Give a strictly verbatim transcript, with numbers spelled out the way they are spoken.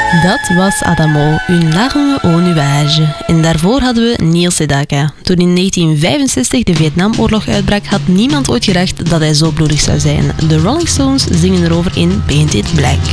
Dat was Adamo, Une larme au nuage. En daarvoor hadden we Neil Sedaka. Toen in negentien vijfenzestig de Vietnamoorlog uitbrak, had niemand ooit gedacht dat hij zo bloedig zou zijn. De Rolling Stones zingen erover in Paint It Black.